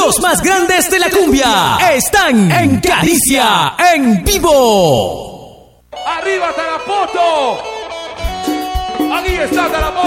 Los más grandes de la cumbia están en Caricia en vivo. ¡Arriba Tarapoto! ¡Aquí está Tarapoto!